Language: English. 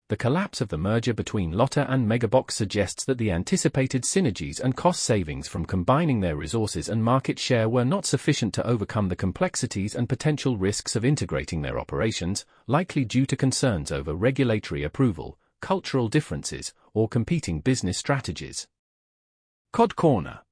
The collapse of the merger between Lotte and Megabox suggests that the anticipated synergies and cost savings from combining their resources and market share were not sufficient to overcome the complexities and potential risks of integrating their operations, likely due to concerns over regulatory approval, cultural differences, or competing business strategies. Cod Corner.